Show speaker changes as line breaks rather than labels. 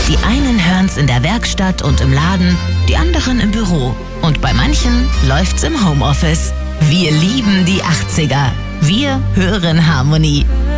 Die einen hören's in der Werkstatt und im Laden, die anderen im Büro. Und bei manchen läuft's im Homeoffice. Wir lieben die 80er. Wir hören Harmonie.